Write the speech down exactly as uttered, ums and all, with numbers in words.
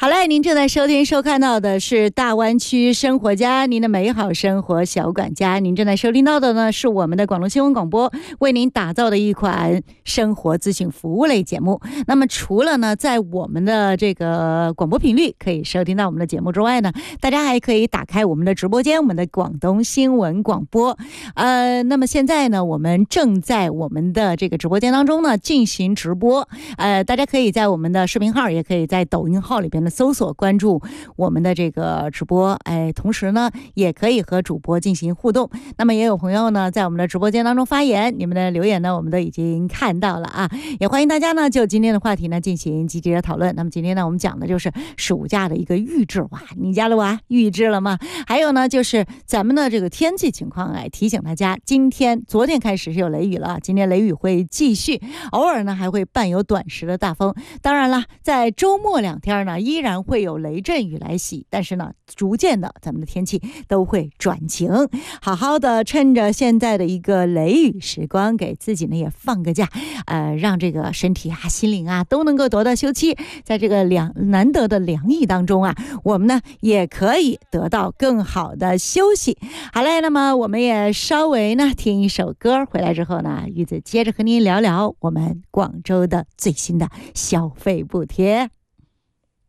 好嘞，您正在收听收看到的是大湾区生活家，您的美好生活小管家。您正在收听到的呢是我们的广东新闻广播为您打造的一款生活资讯服务类节目。那么除了呢在我们的这个广播频率可以收听到我们的节目之外呢，大家还可以打开我们的直播间，我们的广东新闻广播。呃，那么现在呢我们正在我们的这个直播间当中呢进行直播，呃，大家可以在我们的视频号，也可以在抖音号里边搜索关注我们的这个直播，哎，同时呢也可以和主播进行互动。那么也有朋友呢在我们的直播间当中发言，你们的留言呢我们都已经看到了啊，也欢迎大家呢就今天的话题呢进行积极的讨论。那么今天呢我们讲的就是暑假的一个预制，哇，你家的娃预制了吗？还有呢就是咱们的这个天气情况，哎，提醒大家，今天昨天开始是有雷雨了，今天雷雨会继续，偶尔呢还会伴有短时的大风。当然了，在周末两天呢依然会有雷阵雨来袭，但是呢逐渐的咱们的天气都会转晴，好好的趁着现在的一个雷雨时光，给自己呢也放个假，呃，让这个身体啊心灵啊都能够得到休息。在这个凉难得的凉意当中啊，我们呢也可以得到更好的休息。好嘞，那么我们也稍微呢听一首歌，回来之后呢，玉子接着和您聊聊我们广州的最新的消费补贴。